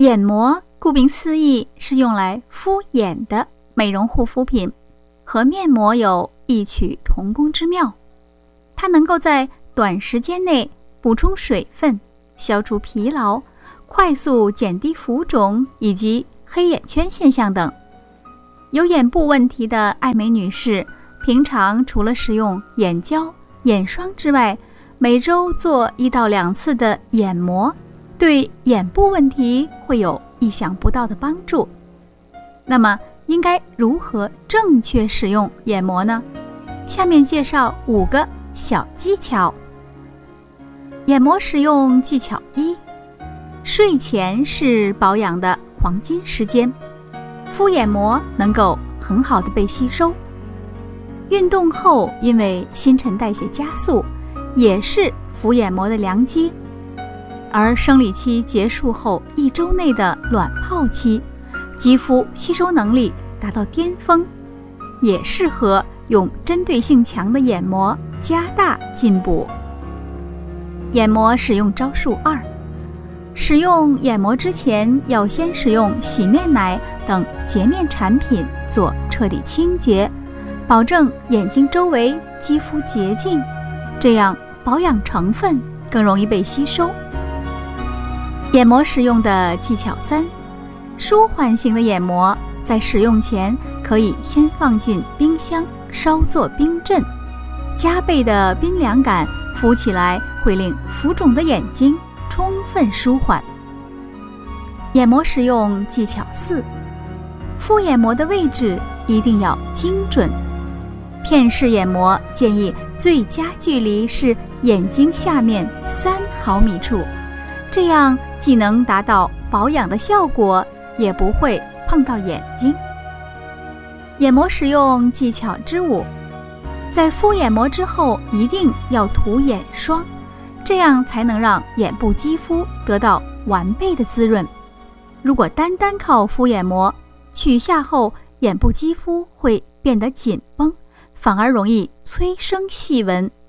眼膜顾名思义是用来敷眼的美容护肤品，和面膜有异曲同工之妙。它能够在短时间内补充水分，消除疲劳，快速减低浮肿以及黑眼圈现象等。有眼部问题的爱美女士，平常除了使用眼胶、眼霜之外，每周做1到2次的眼膜，对眼部问题会有意想不到的帮助。那么应该如何正确使用眼膜呢？下面介绍5个小技巧。眼膜使用技巧1：睡前是保养的黄金时间，敷眼膜能够很好的被吸收。运动后因为新陈代谢加速，也是敷眼膜的良机。而生理期结束后1周内的卵泡期，肌肤吸收能力达到巅峰，也适合用针对性强的眼膜加大进补。眼膜使用招数2：使用眼膜之前，要先使用洗面奶等洁面产品做彻底清洁，保证眼睛周围肌肤洁净，这样保养成分更容易被吸收。眼膜使用的技巧3：舒缓型的眼膜在使用前可以先放进冰箱稍作冰镇，加倍的冰凉感敷起来会令浮肿的眼睛充分舒缓。眼膜使用技巧4：敷眼膜的位置一定要精准。片式眼膜建议最佳距离是眼睛下面3毫米处，这样既能达到保养的效果，也不会碰到眼睛。眼膜使用技巧之5：在敷眼膜之后一定要涂眼霜，这样才能让眼部肌肤得到完备的滋润。如果单靠敷眼膜，取下后眼部肌肤会变得紧绷，反而容易催生细纹，